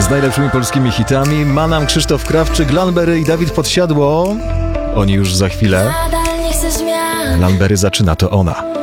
z najlepszymi polskimi hitami. Manam, Krzysztof Krawczyk, Lanbery i Dawid Podsiadło. Oni już za chwilę. Lanbery zaczyna, to ona.